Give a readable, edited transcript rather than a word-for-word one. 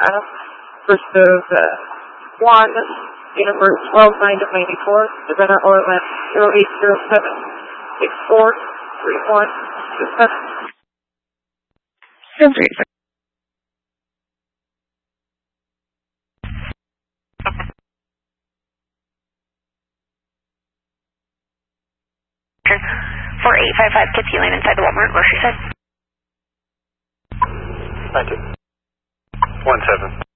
First of 1, Universe 12-9-94, Savannah Orland 0807-64-3127. For 855 Kitsy Lane inside the Walmart grocery shed. Thank you. 17.